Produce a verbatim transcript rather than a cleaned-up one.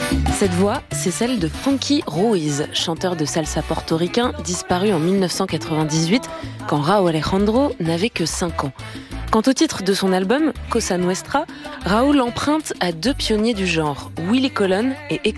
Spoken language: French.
Cette voix, c'est celle de Frankie Ruiz, chanteur de salsa portoricain disparu en dix-neuf cent quatre-vingt-dix-huit quand Raúl Alejandro n'avait que cinq ans. Quant au titre de son album, Cosa Nuestra, Raúl emprunte à deux pionniers du genre, Willie Colon et